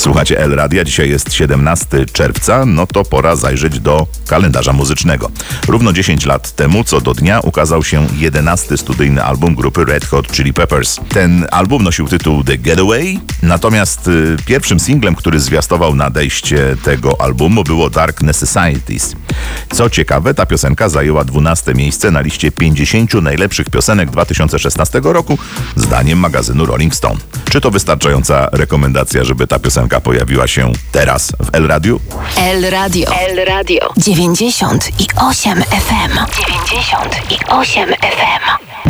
Słuchacie L Radia, dzisiaj jest 17 czerwca, no to pora zajrzeć do kalendarza muzycznego. Równo 10 lat temu, co do dnia, ukazał się 11 studyjny album grupy Red Hot Chili Peppers. Ten album nosił tytuł The Getaway, natomiast pierwszym singlem, który zwiastował nadejście tego albumu, było Dark Necessities. Co ciekawe, ta piosenka zajęła 12 miejsce na liście 50 najlepszych piosenek 2016 roku, zdaniem magazynu Rolling Stone. Czy to wystarczająca rekomendacja, żeby ta piosenka pojawiła się teraz w L Radiu? L Radio. 98 FM. 98 FM.